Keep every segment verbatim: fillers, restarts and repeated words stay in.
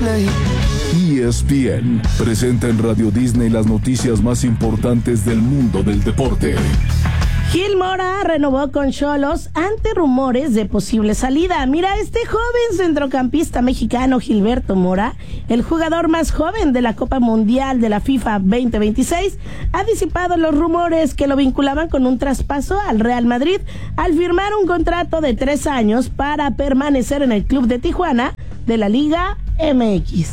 Disney. E S P N presenta en Radio Disney las noticias más importantes del mundo del deporte. Gil Mora renovó con Xolos ante rumores de posible salida. Mira, este joven centrocampista mexicano Gilberto Mora, el jugador más joven de la Copa Mundial de la FIFA veinte veintiséis, ha disipado los rumores que lo vinculaban con un traspaso al Real Madrid al firmar un contrato de tres años para permanecer en el club de Tijuana de la Liga M X.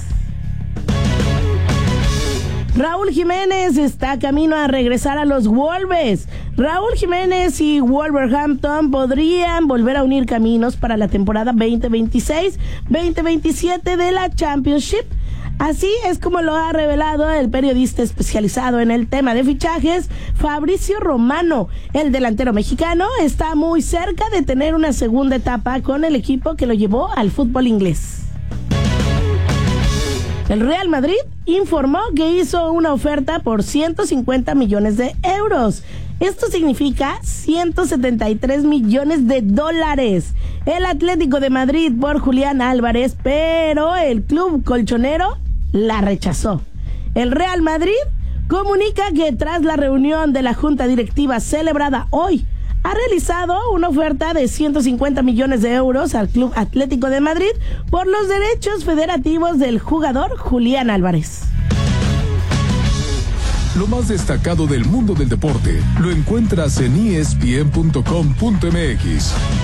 Raúl Jiménez está camino a regresar a los Wolves. Raúl Jiménez y Wolverhampton podrían volver a unir caminos para la temporada veinte veintiséis veinte veintisiete de la Championship. Así es como lo ha revelado el periodista especializado en el tema de fichajes, Fabricio Romano. El delantero mexicano está muy cerca de tener una segunda etapa con el equipo que lo llevó al fútbol inglés. El Real Madrid informó que hizo una oferta por ciento cincuenta millones de euros. Esto significa ciento setenta y tres millones de dólares. El Atlético de Madrid por Julián Álvarez, pero el club colchonero la rechazó. El Real Madrid comunica que tras la reunión de la junta directiva celebrada hoy, ha realizado una oferta de ciento cincuenta millones de euros al Club Atlético de Madrid por los derechos federativos del jugador Julián Álvarez. Lo más destacado del mundo del deporte lo encuentras en E S P N punto com punto M X.